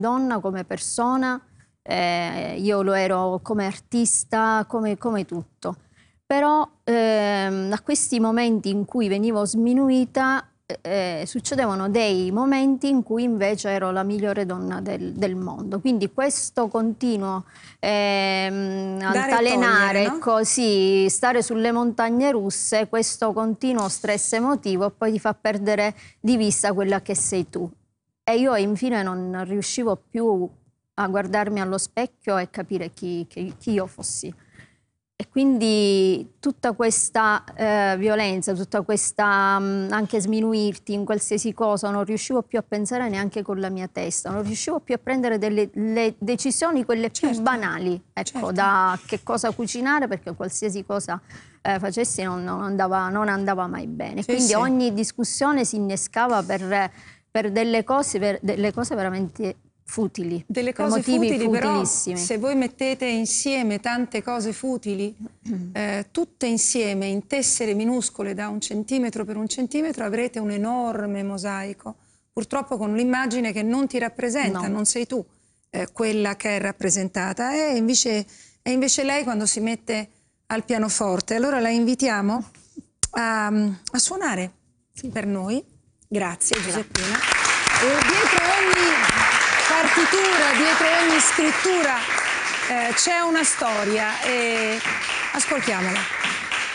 donna, come persona, io lo ero come artista, come tutto. Però a questi momenti in cui venivo sminuita succedevano dei momenti in cui invece ero la migliore donna del mondo. Quindi questo continuo altalenare, no? così stare sulle montagne russe, questo continuo stress emotivo poi ti fa perdere di vista quella che sei tu. E io infine non riuscivo più a guardarmi allo specchio e capire chi io fossi. E quindi tutta questa violenza, tutta questa anche sminuirti in qualsiasi cosa, non riuscivo più a pensare neanche con la mia testa, non riuscivo più a prendere le decisioni, quelle più banali, ecco, da che cosa cucinare, perché qualsiasi cosa facessi non andava mai bene. Quindi ogni discussione si innescava per delle cose veramente futili, delle per cose motivi futili, però futilissimi. se voi mettete insieme tante cose futili, tutte insieme in tessere minuscole da 1 centimetro per 1 centimetro, avrete un enorme mosaico, purtroppo con un'immagine che non ti rappresenta, non sei tu quella che è rappresentata, è invece lei quando si mette al pianoforte. Allora la invitiamo a suonare per noi. Grazie Giuseppina. E dietro ogni partitura, dietro ogni scrittura c'è una storia e ascoltiamola.